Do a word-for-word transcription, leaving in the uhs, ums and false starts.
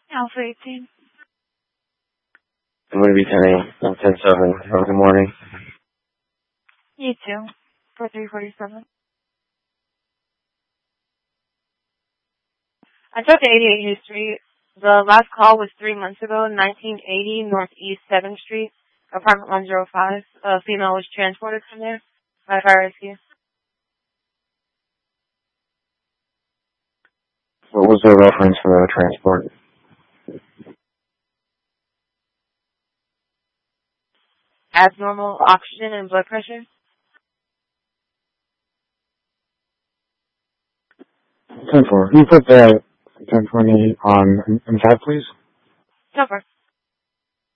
Alpha eighteen. I'm going to be ten a.m. ten seven. Have a good morning. You too. For three forty-seven. I took eighty-eight U Street. The last call was three months ago, nineteen eighty Northeast seventh Street, apartment one oh five. A female was transported from there by fire rescue. What was the reference for the transport? Abnormal oxygen and blood pressure. ten four. Can you put the ten twenty on in chat, please? So far.